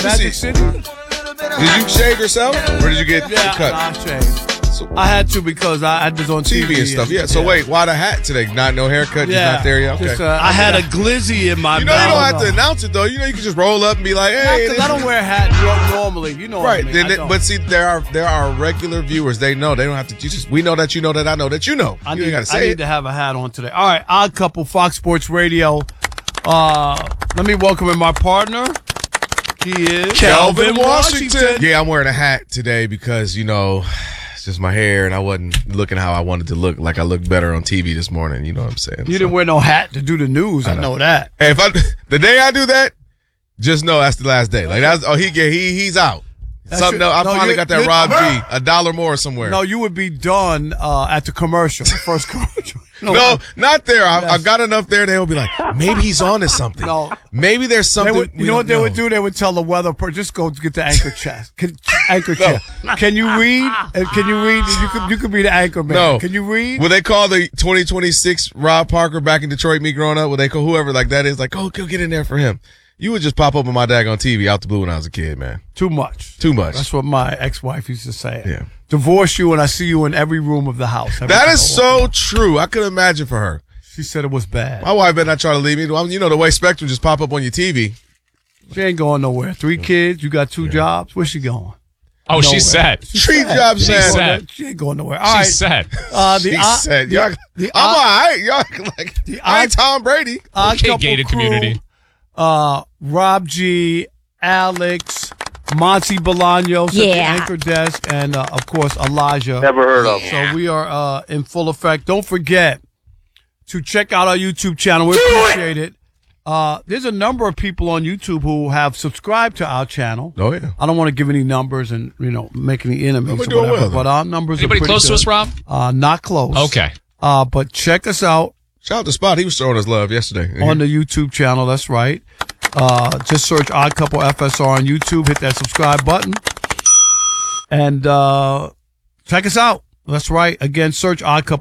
Magic City? Did you shave yourself, or did you get the cut? I shaved. So, I had to because I was on TV and stuff. Yeah. So wait, why the hat today? No haircut. Just not there yet. Okay. Just, I had a glizzy in my mouth. You don't have to announce it though. You can just roll up and be like, "Hey." Because I don't wear a hat normally. You know. Right. What I mean. But see, there are regular viewers. They know. They don't have to. We know that you know that I know that you know. I need to have a hat on today. All right. Odd Couple, Fox Sports Radio. Let me welcome in my partner. He is Kelvin Washington. Yeah, I'm wearing a hat today because it's just my hair, and I wasn't looking how I wanted to look. Like I looked better on TV this morning. You know what I'm saying? You didn't wear no hat to do the news. I know that. Hey, the day I do that, just know that's the last day. Like he's out. Something else. I finally got that Rob G. $1 more somewhere. No, you would be done at the commercial, the first commercial. No, not there. I got enough there. They'll be like, maybe he's on to something. No, maybe there's something. You know what they would do? They would tell the weather person, just go get the anchor chest. Anchor chest. Can you read? Can you read? You could be the anchor man. No. Can you read? Will they call the 2026 Rob Parker back in Detroit me growing up? Will they call whoever like that is like, go get in there for him? You would just pop up on my daggone TV out the blue when I was a kid, man. Too much. That's what my ex-wife used to say. Yeah. Divorce you and I see you in every room of the house. That is so true. I could imagine for her. She said it was bad. My wife better not try to leave me. You know the way Spectrum just pop up on your TV. She ain't going nowhere. 3 kids. You got 2 jobs. Where's she going? Oh, she's set. Treat jobs, man. She ain't going nowhere. All right. She's set. She's set. I'm all right. Y'all I ain't Tom Brady. Okay, gated community. Rob G, Alex, Monty Bolaños at the anchor desk, and of course Elijah. Never heard of him. So we are in full effect. Don't forget to check out our YouTube channel. We appreciate it. There's a number of people on YouTube who have subscribed to our channel. Oh yeah. I don't want to give any numbers and make any enemies We're doing well, but our numbers Anybody are pretty close good. to us, Rob? Not close. Okay. But check us out. Shout out to Spot. He was showing us love yesterday. On the YouTube channel, that's right. Just search Odd Couple FSR on YouTube. Hit that subscribe button. And check us out. That's right. Again, search Odd Couple.